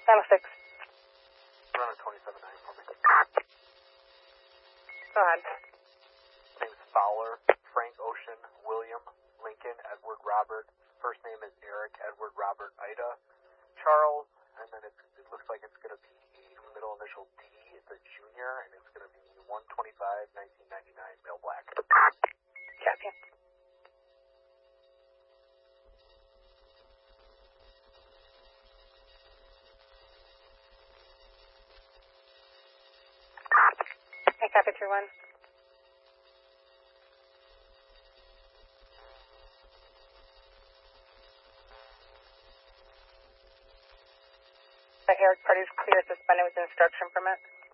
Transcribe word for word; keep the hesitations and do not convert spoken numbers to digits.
nine oh six. Run a twenty-seven nine for me. Go ahead. Name's Fowler, Frank Ocean, William, Lincoln, Edward Robert. First name is Eric, Edward Robert, Ida, Charles, and then it's, it looks like it's going to be middle initial D. It's a junior, and it's going to be one twenty-five nineteen ninety-nine, male black. Copy. Hey, copy three one. The Eric party is clear, suspended with instruction permit.